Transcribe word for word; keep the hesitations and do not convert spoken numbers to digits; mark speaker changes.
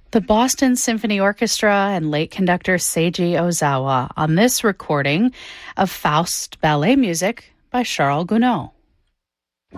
Speaker 1: the Boston Symphony Orchestra and late conductor Seiji Ozawa on this recording of Faust ballet music by Charles Gounod.